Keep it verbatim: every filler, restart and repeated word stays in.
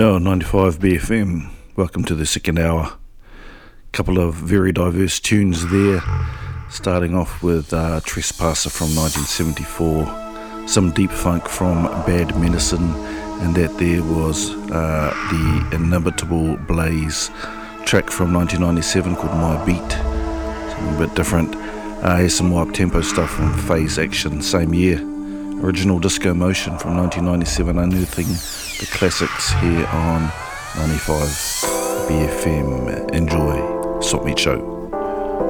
Oh, ninety-five B F M. Welcome to the second hour. Couple of very diverse tunes there. Starting off with uh, Trespasser from nineteen seventy-four. Some deep funk from Bad Medicine. And that there was uh, the inimitable Blaze track from nineteen ninety-seven called My Beat. Something a bit different. Uh, here's some more up-tempo stuff from Phase Action, same year. Original Disco Motion from nineteen ninety-seven, unearthing the classics here on ninety-five B F M. Enjoy. Swap Meet Show.